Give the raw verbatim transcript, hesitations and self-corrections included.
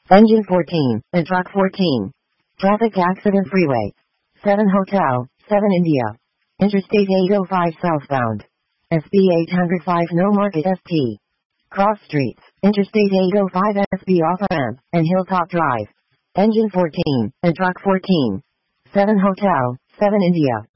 Engine fourteen, and truck fourteen. Traffic accident freeway. seven Hotel, seven India. Interstate eight oh five southbound. S B eight oh five No Market S T. Cross streets, Interstate eight oh five S B off-ramp, and Hilltop Drive. Engine fourteen, and truck fourteen. seven Hotel, seven India.